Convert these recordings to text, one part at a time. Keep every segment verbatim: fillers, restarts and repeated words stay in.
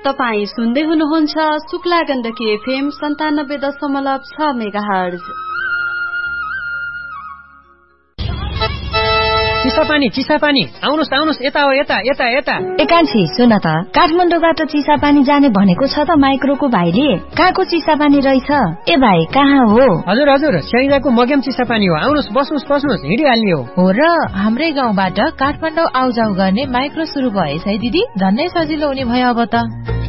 तपाईँ सुन्दै हुनुहुन्छ शुक्ला गण्डकी एफएम सन्तानब्बे दशमलव छ मेगाहर्ज। चिसापानी चिसापानी आउनुहोस् आउनुहोस् यता हो यता यता यता। एकान्छी सुन त, काठमाडौँबाट चिसापानी जाने भनेको छ त माइक्रोको भाइले। कहाँको चिसापानी रहेछ? ए भाइ कहाँ हो? हजुर हजुर, स्याङ्जाको मग्याम चिसापानी हो। आउनुहोस् बस्नुहोस् बस्नुहोस्, हिँडिहाल्ने हो। हो र, हाम्रै गाउँबाट काठमाडौँ आउजाउ गर्ने माइक्रो सुरु भएछ है दिदी। झन्नै सजिलो हुने भयो अब त।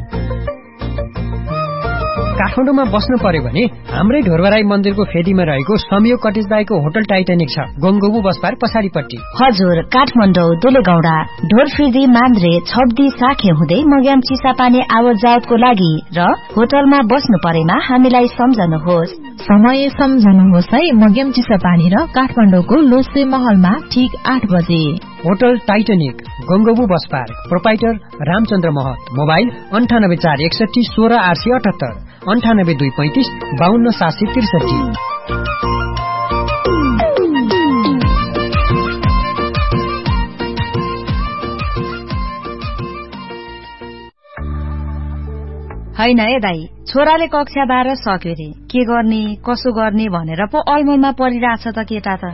काठमाडौँमा बस्नु पर्यो भने हाम्रै ढोरबराई मन्दिरको फेदीमा रहेको संयोग कटेज दाईको होटल टाइटानिक छ, गंगोबु बसपार पछाडिपट्टि। हजुर, काठमाडौँ दुलेगौडा ढोरफिर्दी मान्द्रे छब्दी साखे हुँदै मग्याम चिसापानी आवत जावतको लागि र होटलमा बस्नु परेमा हामीलाई सम्झनुहोस्। समय सम्झनुहोस् है। मग्याम चिसापानी र काठमाडौँको लोसे महलमा ठीक आठ बजे। Hotel Titanic गंगोबु bus park, proprietor Ramchandra महत। मोबाइल अन्ठानब्बे चार एकसठी सोह्र आठ सय अठहत्तर, अन्ठानब्बे दुई पैंतिस बाहन्न सात सय त्रिसठी। हैन ए दाई, छोराले कक्षा बाह्र सक्यो रे, के गर्ने कसो गर्ने भनेर पो अलमलमा परिरहेछ त केटा त।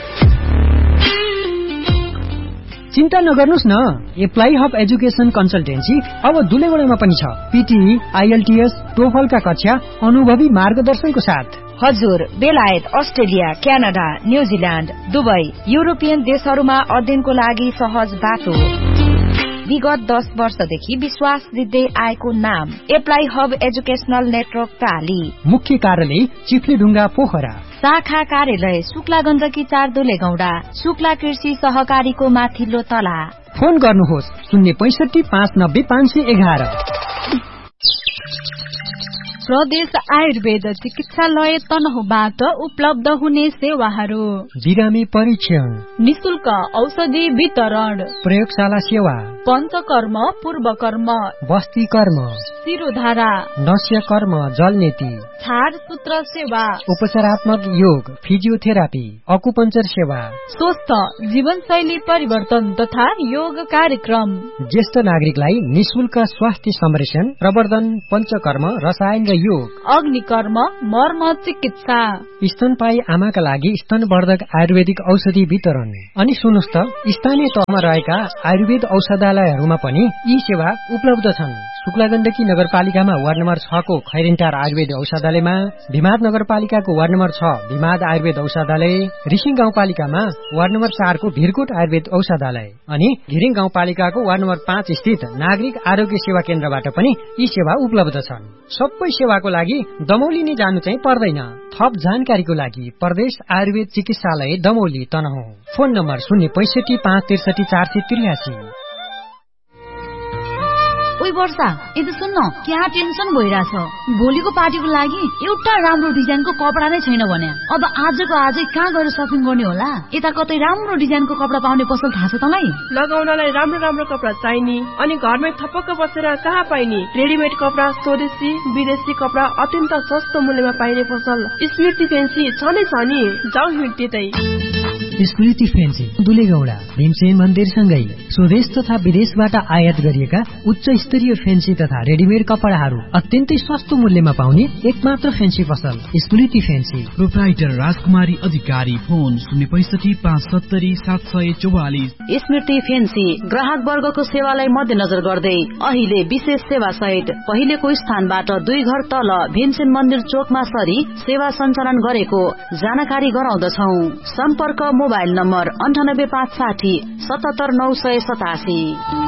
चिन्ता नगर्नुस् न, एप्लाई हब एजुकेसन कन्सल्टेन्सी अब दुलेगौडामा पनि छ। पीटीई, आईएलटीएस, टोफलका कक्षा अनुभवी मार्गदर्शनको साथ। हजुर, बेलायत, Australia, Canada, New Zealand, Dubai, European देशहरूमा अध्ययनको लागि सहज बाटो। विगत दस वर्षदेखि विश्वास दिँदै आएको नाम एप्लाई हब एजुकेशनल नेटवर्क प्राली। मुख्य कार्यालय चिफ्लेढुङ्गा पोखरा। शाखा कार्यालय शुक्ला गण्डकी चार दुलेगौडा, शुक्ला कृषि सहकारीको माथिल्लो तला। फोन गर्नुहोस् शून्य पैंसठी पाँच नब्बे पाँच सय एघार। प्रदेश आयुर्वेद चिकित्सालय तनहुबाट उपलब्ध हुने सेवाहरू: बिरामी परीक्षण, निशुल्क औषधि वितरण, प्रयोगशाला सेवा, पञ्चकर्म, पूर्वकर्म, बस्ती कर्म, शिरोधारा, नस्य कर्म, जलनेती, छाड सूत्र सेवा, उपचारात्मक योग, फिजियोथेरापी, अकुपञ्चर सेवा, स्वस्थ जीवनशैली परिवर्तन तथा योग कार्यक्रम। ज्येष्ठ नागरिकलाई निशुल्क स्वास्थ्य संरक्षण, प्रवर्धन, पञ्चकर्म, रसायन र योग, अग्निकर्म, मर्म चिकित्सा, स्तनपायी आमाका लागि स्तनवर्धक आयुर्वेदिक औषधि वितरण। अनि सुन्नुहोस् त, स्थानीय तहमा रहेका आयुर्वेद औषधालयहरूमा पनि यी सेवा उपलब्ध छन्। शुक्ला गण्डकी नगरपालिकामा वार्ड नम्बर छ को खैरेन्टार आयुर्वेद औषधालयमा, भिमाद नगरपालिकाको वार्ड नम्बर छ भिमाद आयुर्वेद औषधालय, रिसिङ गाउँपालिकामा वार्ड नम्बर चार को भिरकोट आयुर्वेद औषधालय अनि घिरिङ गाउँपालिकाको वार्ड नम्बर पाँच स्थित नागरिक आरोग्य सेवा केन्द्रबाट पनि यी सेवा उपलब्ध छन्। सबै सेवाको लागि दमौली नै जानु चाहिँ पर्दैन। थप जानकारीको लागि प्रदेश आयुर्वेद चिकित्सालय दमौली तनहुँ। फोन नम्बर शून्य पैंसठी पाँच त्रिसठी चार सय त्रियासी। ओइ वर्षा, यदि सुन्न, क्या टेन्सन भइरहेछ। भोलिको पार्टीको लागि एउटा राम्रो डिजाइनको कपडा नै छैन भने अब आजको आजै कहाँ गएर सपिङ गर्ने होला? यता कतै राम्रो डिजाइनको कपडा पाउने पसल थाहा छ तँलाई? लगाउनलाई राम्रो राम्रो कपडा चाहिने अनि घरमै थपक्क बसेर कहाँ पाइने? रेडिमेड कपडा, स्वदेशी विदेशी कपडा अत्यन्त सस्तो मूल्यमा पाइने पसल स्मृति फेन्सी छ नै छ नि। जाउँ हिँड्दै। स्मृति फेन्सी दुलेगौडा भीमसेन मन्दिरसँगै स्वदेश तथा विदेशबाट आयात गरिएका उच्च स्तरीय फेन्सी तथा रेडिमेड कपडाहरू अत्यन्तै सस्तो मूल्यमा पाउने एकमात्र फेन्सी पसल स्मृति फेन्सी। प्रोप्राइटर राजकुमारी अधिकारी। फोन शून्य पैंसठी पाँच सत्तरी सात सय चौवालिस। स्मृति फेन्सी ग्राहक वर्गको सेवालाई मध्यनजर गर्दै अहिले विशेष सेवा सहित पहिलेको स्थानबाट दुई घर तल भीमसेन मन्दिर चोकमा सरी सेवा सञ्चालन गरेको जानकारी गराउँदछौ। सम्पर्क मोबाइल नम्बर अन्ठानब्बे पाँच साठी सतहत्तर नौ सय सतासी।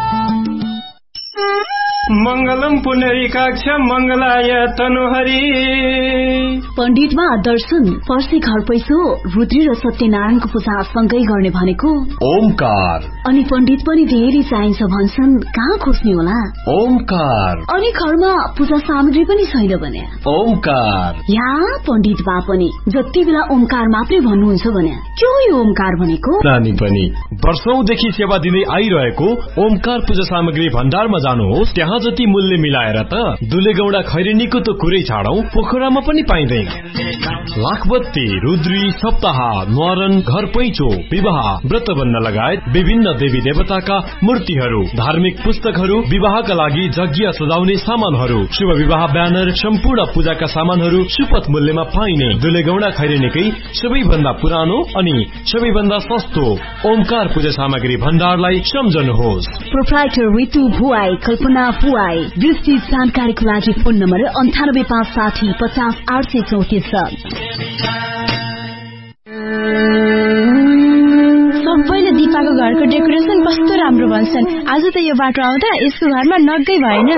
मंगलम पुनरीकाक्ष मंगलाय तनुहरी। पण्डितमा दर्शन, पर्सी घर पैसो, रुद्री र सत्यनारायणको पूजा सँगै गर्ने भनेको ओमकार। अनि पण्डित पनि धेरै चाहिन्छ भन्छन्, कहाँ खोज्ने होला? ओमकार। अनि घरमा पूजा सामग्री पनि छैन भने ओमकार। या पण्डित बा पनि जति बेला ओमकार मात्रै भन्नुहुन्छ भने के हो यो ओमकार भनेको? नानी पनि वर्षौंदेखि सेवा दिँदै आइरहेको ओमकार पूजा सामग्री भण्डारमा जानुहोस्, त्यहाँ जति मूल्य मिलाएर त दुलेगौडा खैरेनीको त कुरै छाडौं, पोखरामा पनि पाइँदैन। लाखबत्ती, रुद्री, सप्ताह, न्वारन, घर पैँचो, विवाह, व्रतबन्ध लगायत विभिन्न देवी देवताका मूर्तिहरू, धार्मिक पुस्तकहरू, विवाहका लागि यज्ञ सजाउने सामानहरू, शुभ विवाह ब्यानर, सम्पूर्ण पूजाका सामानहरू सुपथ मूल्यमा पाइने दुलेगौडा खैरेनीकै सबैभन्दा पुरानो अनि सबैभन्दा सस्तो ओमकार पूजा सामग्री भण्डारलाई सम्झनुहोस्। प्रोप्राइटर ऋतु भुवाई, कल्पना भुवाई। विस्तृत जानकारीको लागि फोन नम्बर अन्ठानब्बे पाँच साठी पचास आठ सय चौतिस छ। सबैले दिपाको घरको डेकोरेसन कस्तो राम्रो भन्छन्। आज त यो बाटो आउँदा यसको घरमा नगै भएन।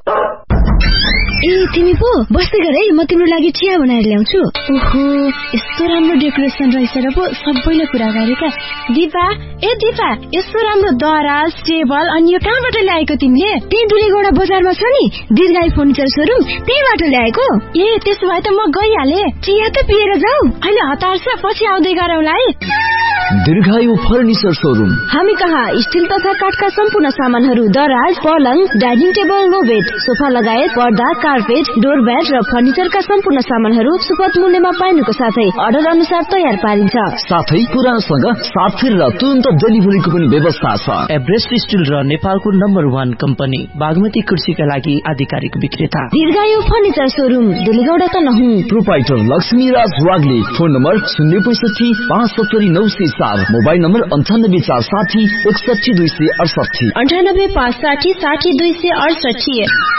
ए तिमी पो बस्दै गर है, म तिम्रो लागि चिया बनाएर ल्याउँछु। ओहो, यस्तो राम्रो डेकोरेसन रहेछ र पो सबैले कुरा गरेका। दिपा, ए दिपा, यस्तो राम्रो दराज, टेबल अनि यो कहाँबाट ल्याएको तिमीले? त्यही दुलेगौडा बजारमा छ नि दीर्घायु फर्निचर सोरुम, त्यहीबाट ल्याएको। ए त्यसो भए त म गइहाले। चिया त पिएर जाऊ। अहिले हतार छ, पछि आउँदै गरौँला है। दीर्घायु फर्निचर सोरुम। हामी कहाँ स्टिल तथा काठका सम्पूर्ण सामानहरू, दराज, पलङ, dining table, no bed, sofa लगायत पर्दा, कार्पेट, डोरब्याट र फर्निचरका सम्पूर्ण सामानहरू सुपथ मूल्यमा पाइनुको साथै अर्डर अनुसार तयार पारिन्छ। साथै पुरानोसँग साथ फेर र तुरन्त डेलिभरीको पनि व्यवस्था छ। एभरेस्ट स्टिल र नेपालको नम्बर वान कम्पनी बागमती कृषिका लागि आधिकारिक विक्रेता दीर्घायु फर्निचर सोरुम, दुलेगौडा त नहुँ। Proprietor Laxmiraj Wagle. Phone number शून्य पैसठी पाँच सत्तरी नौ सय चार। मोबाइल नम्बर अन्ठानब्बे चार साठी एकसठी दुई सय अडसठी अन्ठानब्बे पाँच साठी साठी दुई सय अडसठी।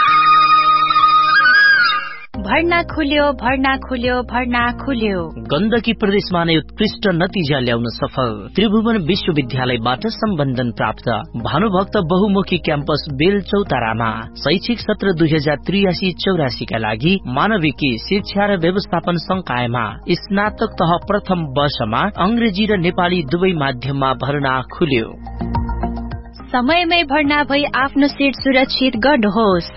भर्ना खुल्यो, भर्ना खुल्यो, भर्ना खुल्यो। गण्डकी प्रदेशमा नै उत्कृष्ट नतिजा ल्याउन सफल त्रिभुवन विश्वविद्यालयबाट सम्बन्धन प्राप्त भानुभक्त बहुमुखी क्याम्पस बेलचौतारामा शैक्षिक सत्र दुई हजार त्रियासी चौरासी का लागि मानविकी शिक्षा र व्यवस्थापन संकायमा स्नातक तह प्रथम वर्षमा अंग्रेजी र नेपाली दुवै माध्यममा भर्ना खुल्यो। समयमै भर्ना भई आफ्नो सीट सुरक्षित गर्नुहोस्।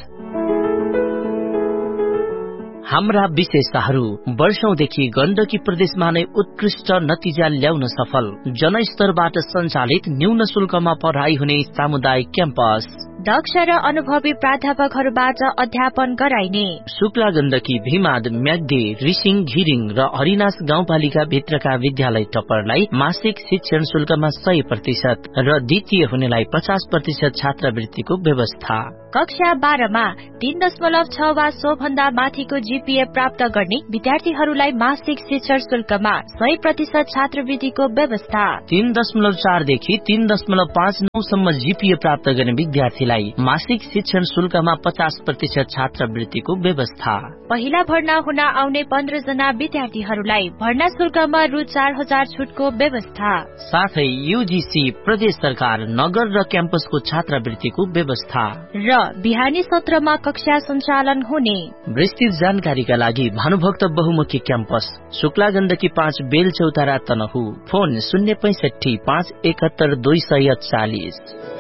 हाम्रा विशेषताहरू वर्षौंदेखि गण्डकी प्रदेशमा नै उत्कृष्ट नतिजा ल्याउन सफल जनस्तरबाट सञ्चालित न्यून शुल्कमा पढाइ हुने सामुदायिक क्याम्पस, दक्ष र अनुभवी प्राध्यापकहरूबाट अध्यापन गराइने शुक्ला गण्डकी, भीमाद, म्याग्दी, रिसिङ, घिरिङ र हरिनास गाउँपालिका भित्रका विद्यालय टपरलाई मासिक शिक्षण शुल्कमा सय प्रतिशत र द्वितीय हुनेलाई पचास प्रतिशत छात्रवृत्तिको व्यवस्था। कक्षा बाह्रमा तीन दशमलव छ वा सो भन्दा माथिको जीपीए प्राप्त गर्ने विद्यार्थीहरूलाई मासिक शिक्षण शुल्कमा सय प्रतिशत छात्रवृत्तिको व्यवस्था। तीन दशमलव चारदेखि तीन दशमलव पाँच नौसम्म जीपीए प्राप्त गर्ने विद्यार्थीलाई मासिक शिक्षण शुल्कमा पचास प्रतिशत छात्रवृत्तिको व्यवस्था। पहिला भर्ना हुन आउने पन्ध्र जना विद्यार्थीहरूलाई भर्ना शुल्कमा रु चार हजार छुटको व्यवस्था। साथै यूजीसी, प्रदेश सरकार, नगर र क्याम्पसको छात्रवृत्तिको व्यवस्था र बिहानी सत्रमा कक्षा सञ्चालन हुने। विस्तृत जानकारीका लागि भानुभक्त बहुमुखी क्याम्पस शुक्ला गण्डकी पाँच बेलचौतारा तनहु। फोन शून्य पैसठी पाँच एकहत्तर दुई सय चालिस।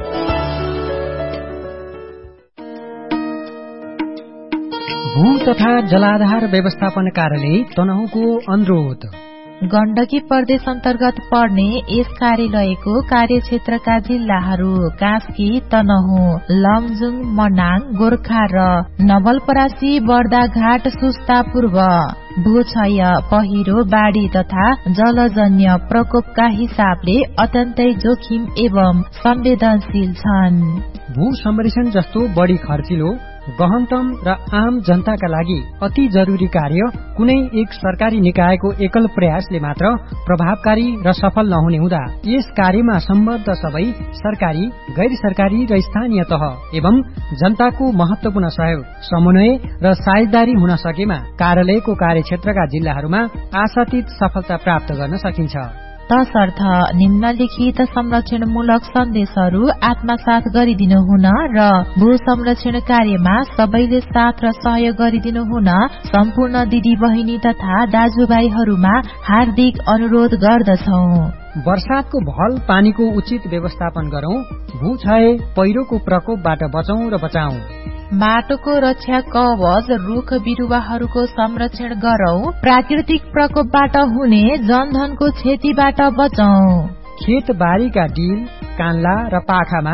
भू तथा जलाधार व्यवस्थापन कार्यालय तनहुको अनुरोध। गण्डकी प्रदेश अन्तर्गत पर्ने यस कार्यालयको कार्यक्षेत्रका जिल्लाहरू कास्की, तनहु, लमजुङ, मनाङ, गोर्खा र नवलपरासी, बर्दाघाट, सुस्ता पूर्व भूक्षय, पहिरो, बाढ़ी तथा जलजन्य प्रकोपका हिसाबले अत्यन्तै जोखिम एवं संवेदनशील छन्। भू संरक्षण जस्तो बढी खर्चिलो, गहनतम र आम जनताका लागि अति जरुरी कार्य कुनै एक सरकारी निकायको एकल प्रयासले मात्र प्रभावकारी र सफल नहुने हुँदा यस कार्यमा सम्बद्ध सबै सरकारी, गैर सरकारी र स्थानीय तह एवं जनताको महत्वपूर्ण सहयोग, समन्वय र साझेदारी हुन सकेमा कार्यालयको कार्यक्षेत्रका जिल्लाहरूमा आशातीत सफलता प्राप्त गर्न सकिन्छ। तसर्थ निम्नलिखित संरक्षणमूलक सन्देशहरू आत्मसात गरिदिनु हुन र भू संरक्षण कार्यमा सबैले साथ र सहयोग गरिदिनु हुन सम्पूर्ण दिदी बहिनी तथा दाजुभाइहरूमा हार्दिक अनुरोध गर्दछौं। वर्षातको भल पानीको उचित व्यवस्थापन गरौं, भू क्षय पहिरोको प्रकोपबाट बचौं र बचाऊ। माटोको रक्षा कवच रुख बिरुवाहरूको संरक्षण गरौं, प्राकृतिक प्रकोपबाट हुने जनधनको क्षतिबाट बचौं। खेत बारीका डिल, कान्ला र पाखामा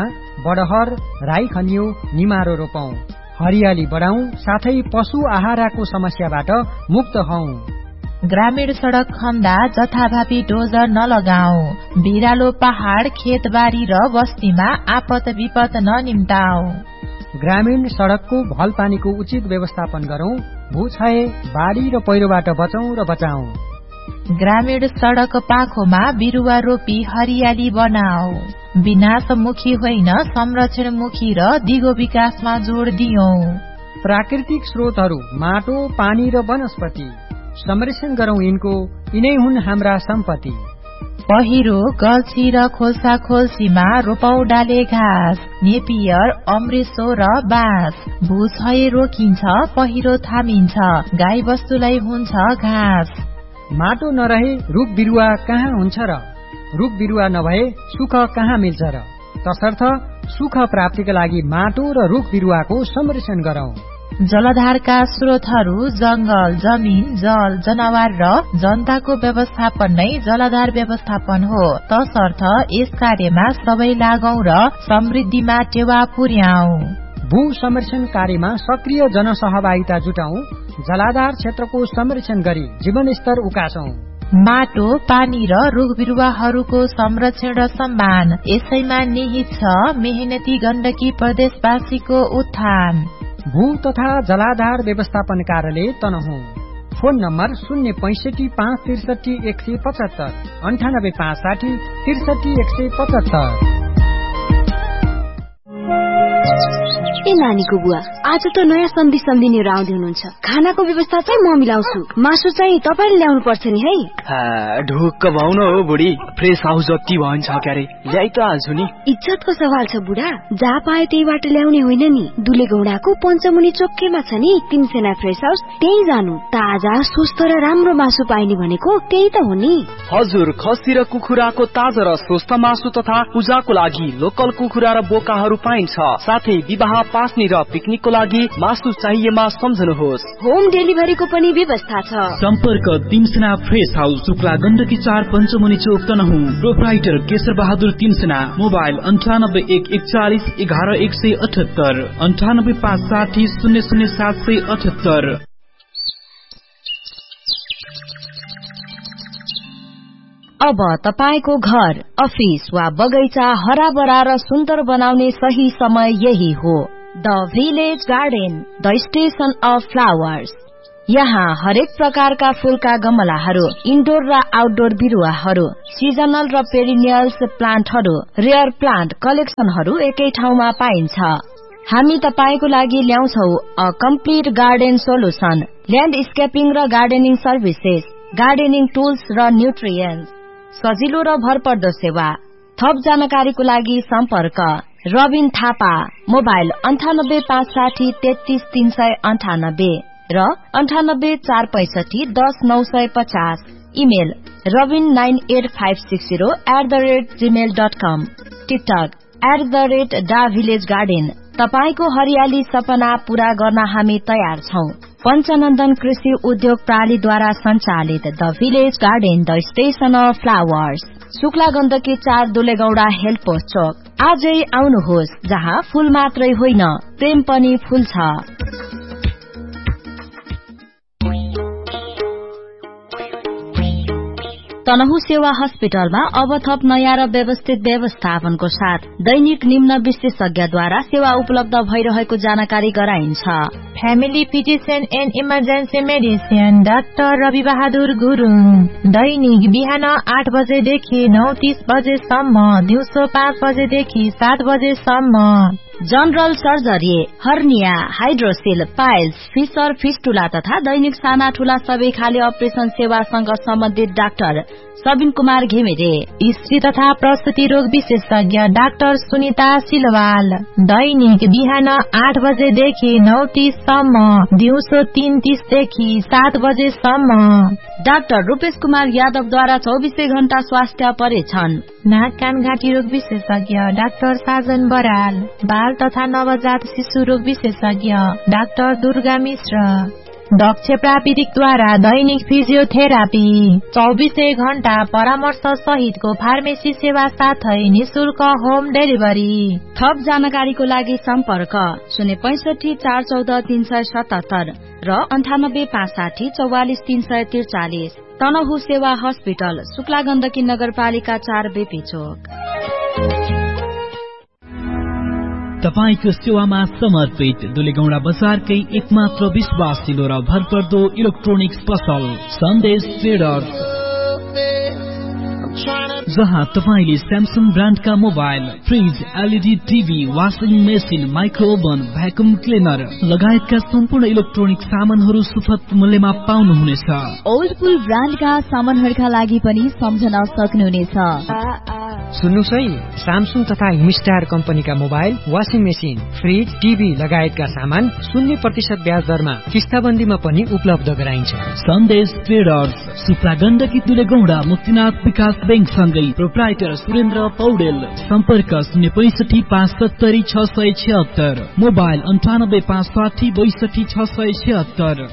बडहर, राई खनियो, निमारो रोपौं। हरियाली बढाउँ, साथै पशु आहाराको समस्याबाट मुक्त हौं। ग्रामीण सड़क खन्दा जथाभावी डोजर नलगाऊ। भिरालो पहाड़, खेतबारी र बस्तीमा आपत विपत ननिम्ताऊ। ग्रामीण सड़कको भल पानीको उचित व्यवस्थापन गरौं। भूक्षय, बाढी र पहिरोबाट बचौं र बचाऊ। ग्रामीण सड़क पाखोमा बिरुवा रोपी हरियाली बनाऊ। विनाशमुखी होइन, संरक्षणमुखी र दिगो विकासमा जोड़ दियौं। प्राकृतिक स्रोतहरू माटो, पानी र वनस्पति संरक्षण गरौं। यिनको यिनै हुन् हाम्रा सम्पत्ति। पहिरो, गल्छी र खोल्सा खोल्सीमा रोपौ डाले घाँस। नेपियर, अमृतसो र बाँस। भूक्षय रोकिन्छ, पहिरो थामिन्छ, गाई बस्तुलाई हुन्छ घाँस। माटो नरहे रुख बिरुवा कहाँ हुन्छ र? रुख बिरुवा नभए सुख कहाँ मिल्छ र? तसर्थ सुख प्राप्तिका लागि माटो र रुख बिरुवाको संरक्षण गरौं। जलधारका स्रोतहरू जंगल, जमिन, जल, जनावर र जनताको व्यवस्थापन नै जलधार व्यवस्थापन हो। तसर्थ यस कार्यमा सबै लागौं र समृद्धिमा टेवा पुर्याऊ। भू संरक्षण कार्यमा सक्रिय जनसहभागिता जुटाऊ। जलाधार क्षेत्रको संरक्षण गरी जीवनस्तर उकासौं। माटो, पानी र रुख बिरुवाहरूको संरक्षण र सम्मान यसैमा निहित छ मेहनती गण्डकी प्रदेशवासीको उत्थान। भू तथा जलाधार व्यवस्थापन कार्यालय तनहुँ। फोन नम्बर शून्य पैंसठी पाँच त्रिसठी एक सय पचहत्तर अन्ठानब्बे पाँच साठी त्रिसठी एक सय पचहत्तर। ए नानीको बुवा, आज त नयाँ सन्धि सम्झिनेहरू आउँदै हुनुहुन्छ। खानाको व्यवस्था चाहिँ म मिलाउँछु। मासु चाहिँ तपाईँले ल्याउनु पर्छ नि है। ढुक्क भाउन हो बुढी, फ्रेस हाउस जति भन्छ क्यारे ल्याइ त हाल्छु नि। इज्जतको सवाल छ बुढा, जहाँ पाए त्यहीबाट ल्याउने होइन नि। दुले गौडाको पञ्चमुनि चोक्केमा छ नि तीनसेना फ्रेस हाउस, त्यही जानु। ताजा, स्वस्थ र राम्रो मासु पाइने भनेको त्यही त हो नि। हजुर, खसी र कुखुराको ताजा र स्वस्थ मासु तथा पूजाको लागि लोकल कुखुरा र बोकाहरू पाइन्छ। साथै विवाह, पास्नी र पिकनिकको लागि मासु चाहिएमा सम्झनुहोस्। होम डेलिभरीको पनि व्यवस्था छ। सम्पर्क तीनसेना फ्रेस हाउस, शुक्ला गण्डकी चार, पञ्चमुनि चौक तनहुँ। प्रोप्राइटर केशर बहादुर तीनसेना। मोबाइल अन्ठानब्बे एक एकचालिस एघार एक सय अठहत्तर अन्ठानब्बे पाँच साठी शून्य शून्य सात सय अठहत्तर। अब तपाईको घर, अफिस वा बगैँचा हराभरा र सुन्दर बनाउने सही समय यही हो। The village garden, the station of flowers. यहाँ हरेक प्रकारका फूलका गमलाहरू, इन्डोर र आउटडोर बिरुवाहरू, सिजनल र पेरिनियल्स प्लान्टहरू, रेयर प्लान्ट कलेक्सनहरू एकै ठाउँमा पाइन्छ। हामी तपाईको लागि ल्याउँछौ अ कम्प्लिट गार्डन सोलुसन, ल्यान्डस्केपिङ र गार्डनिङ सर्भिसेस, गार्डनिङ टुल्स र न्युट्रिएन्ट्स, सजिलो र भरपर्दो सेवा। थप जानकारीको लागि सम्पर्क रबिन थापा। मोबाइल अन्ठानब्बे पाँच साठी तेत्तीस तीन सय अन्ठानब्बे र अन्ठानब्बे चार पैंसठी दस नौ सय पचास। Email Rabin nine at five six zero at the rate Gmail dot com. TikTok at the rate डा भिलेज गार्डन। तपाईको हरियाली सपना पूरा गर्न हामी तयार छौं। पञ्चनन्दन कृषि उद्योग प्रणालीद्वारा सञ्चालित the village garden, the station of flowers, Shukla Gandaki चार, दुलेगौडा हेल्थ पोस्ट चोक। आजै आउनुहोस्, जहाँ फूल मात्रै होइन प्रेम पनि फुल्छ। तनहु सेवा हस्पिटलमा अब थप नयाँ र व्यवस्थित व्यवस्थापनको साथ दैनिक निम्न विशेषज्ञद्वारा सेवा उपलब्ध भइरहेको जानकारी गराइन्छ। Family physician and emergency medicine doctor Rabi Bahadur Gurung. दैनिक बिहान आठ बजेदेखि नौ तीस बजेसम्म, दिउँसो पाँच बजेदेखि सात बजेसम्म। General surgery, hernia, hydroxyl, piles, fissure, fistula तथा दैनिक साना ठूला सबै खाले अपरेशन सेवासँग सम्बन्धित डाक्टर सबिन कुमार घिमिरे। स्त्री तथा प्रसुति रोग विशेषज्ञ डाक्टर सुनिता सिलवाल। दैनिक बिहान आठ बजेदेखि नौ तीस सम्म, दिउँसो तीन तीसदेखि सात बजेसम्म। डाक्टर रूपेश कुमार यादवद्वारा चौबिसै घण्टा स्वास्थ्य परीक्षण। नाक कान घाँटी रोग विशेषज्ञ डाक्टर साजन बराल। बाल तथा नवजात शिशु रोग विशेषज्ञ डाक्टर दुर्गा मिश्र। दक्ष प्राविधिकद्वारा दैनिक फिजियोथेरापी, चौबिसै घण्टा परामर्श सहितको फार्मेसी सेवा साथै निशुल्क होम डेलिभरी। थप जानकारीको लागि सम्पर्क शून्य पैसठी चार चौध तीन सय सतहत्तर र अन्ठानब्बे पाँच साठी चौवालिस तीन सय त्रिचालिस। तनहु सेवा हस्पिटल, शुक्ला गण्डकी नगरपालिका चार बेपी चोक। तपाईको सेवामा समर्पित दुलेगौडा बजारकै एकमात्र विश्वासिलो र भरपर्दो इलेक्ट्रोनिक्स पसल सन्देश ट्रेडर्स, जहाँ तपाईले Samsung ब्रान्डका mobile, fridge, LED TV, washing machine, माइक्रोओभन, vacuum cleaner लगायतका सम्पूर्ण इलेक्ट्रोनिक सामानहरू सुपथ मूल्यमा पाउनुहुनेछ। ओल्डपुल ब्रान्डका सामानहरूका लागि पनि सम्झन सक्नुहुनेछ। सुन्नुस् है, स्यामसङ तथा हिमस्टार कम्पनीका mobile, washing machine, fridge, TV लगायतका सामान शून्य प्रतिशत ब्याज दरमा किस्ताबन्दीमा पनि उपलब्ध गराइन्छ। सन्देश ट्रेडर्स, शुक्ला गण्डकी दुलेगौडा मुक्तिनाथ विकास बैंक सँगै प्रोप्राइटर सुरेन्द्र पौडेल। सम्पर्क शून्य पैसठी पाँच सत्तरी छ सय छिहत्तर, मोबाइल अन्ठानब्बे पाँच साठी बैसठी छ सय छिहत्तर।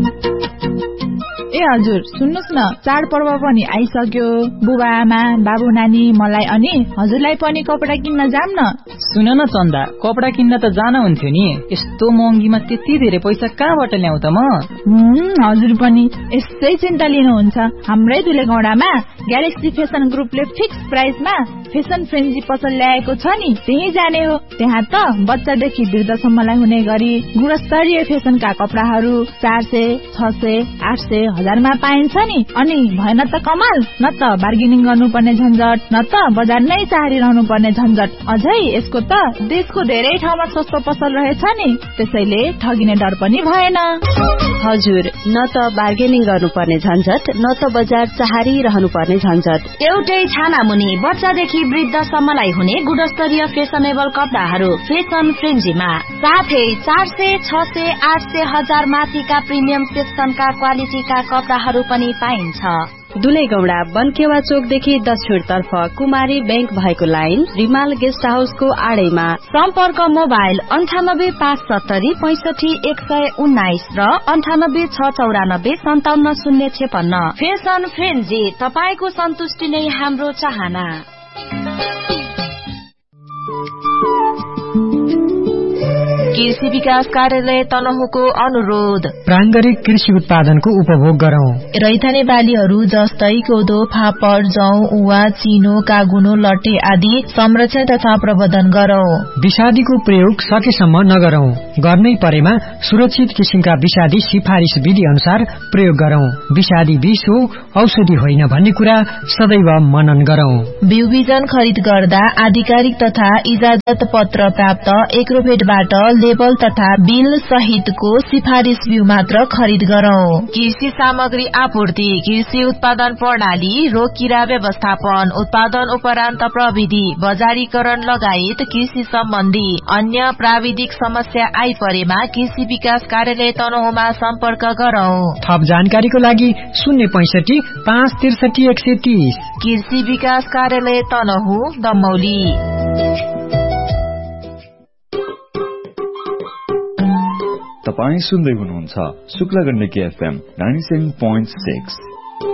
ए हजुर सुन्नुस् न, चाडपर्व पनि आइसक्यो। बुबा आमा बाबु नानी मलाई अनि हजुरलाई पनि कपडा किन्न जाम न। सुन न चन्दा, कपडा किन्न त जान हुन्थ्यो नि, यस्तो महँगीमा त्यति धेरै पैसा कहाँबाट ल्याउ त म? हजुर पनि यसै चिन्ता लिनुहुन्छ। हाम्रै दुलेगौडामा ग्यालेक्सी फेसन ग्रुपले फिक्स प्राइसमा फेसन फ्रेन्जी पसल ल्याएको छ नि, त्यही जाने हो। त्यहाँ त बच्चादेखि वृद्धसम्मलाई हुने गरी गुणस्तरीय फेसनका कपडाहरू चार सय छ सय आठ सय हजारमा पाइन्छ नि। अनि भएन त कमाल, न त बार्गेनिङ गर्नुपर्ने झन्झट, न त बजार नै चाहरिरहनु पर्ने झन्झट। अझै यसको त देशको धेरै ठाउँमा सस्तो पसल रहेछ नि, त्यसैले ठगिने डर पनि भएन। हजुर, न त बार्गेनिङ गर्नुपर्ने झन्झट, न त बजार चाहरिरहनु पर्ने झन्झट। एउटै छाना मुनि बच्चादेखि वृद्धसम्मलाई हुने गुणस्तरीय फेसनेबल कपडाहरू फेसन फ्रेन्जीमा, साथै चार सय छ सय आठ सय हजार माथिका प्रिमियम सेक्सनका क्वालिटीका कपडाहरू पनि पाइन्छ। दुलेगौडा बनकेवा चोकदेखि दक्षिण तर्फ कुमारी बैंक भएको लाइन रिमाल गेस्ट हाउसको आडैमा। सम्पर्क मोबाइल अन्ठानब्बे पाँच सत्तरी पैसठी एक सय उन्नाइस र अन्ठानब्बे छ चौरानब्बे सन्ताउन्न शून्य छेपन्न। फेसन फ्रेन्जी, तपाईको सन्तुष्टि नै हाम्रो चाहना। कृषि विकास कार्यालय तनहुको अनुरोध, प्राङ्गरिक कृषि उत्पादनको उपभोग गरौं। रैथाने बालीहरू जस्तै कोदो, फापर, जौ, उवा, चिनो, कागुनो, लट्टे आदि संरक्षण तथा प्रबन्धन गरौं। विषादीको प्रयोग सकेसम्म नगरौं। गर्नै परेमा सुरक्षित किसिमका विषादी सिफारिस विधि अनुसार प्रयोग गरौं। विषादी विष हो, औषधि होइन भन्ने कुरा सदैव मनन गरौं। बिउ बिजन खरिद गर्दा आधिकारिक तथा इजाजत पत्र प्राप्त एग्रोभेटबाट लेबल तथा बिल सहितको सिफारिस बिउ मात्र खरिद गरौं। कृषि सामग्री आपूर्ति, कृषि उत्पादन प्रणाली, रोग किरा व्यवस्थापन, उत्पादन उपरान्त प्रविधि, बजारीकरण लगायत कृषि सम्बन्धी अन्य प्राविधिक समस्या आइपरेमा कृषि विकास कार्यालय तनहुमा सम्पर्क गरौं। थप जानकारीको लागि शून्य पैसठी पाँच त्रिसठी एक सय तीस। कृषि विकास कार्यालय तनहु, दमौली। तपाई सुन्दै हुनुहुन्छ Shukla Gandaki FM ninety seven point six.